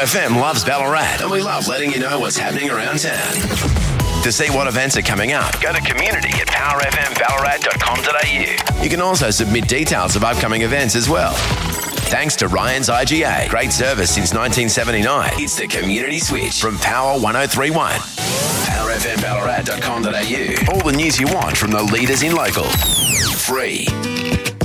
FM loves Ballarat, and we love letting you know what's happening around town. To see what events are coming up, go to community@powerfmballarat.com.au. You can also submit details of upcoming events as well. Thanks to Ryan's IGA. Great service since 1979. It's the Community Switch from Power 1031. powerfmballarat.com.au. All the news you want from the leaders in local. Free.